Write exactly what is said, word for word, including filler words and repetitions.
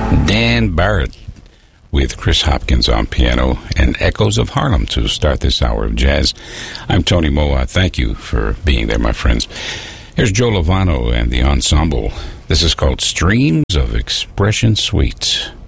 Dan Barrett with Chris Hopkins on piano and Echoes of Harlem to start this hour of jazz. I'm Tony Moa. Thank you for being there, my friends. Here's Joe Lovano and the ensemble. This is called Streams of Expression Suite.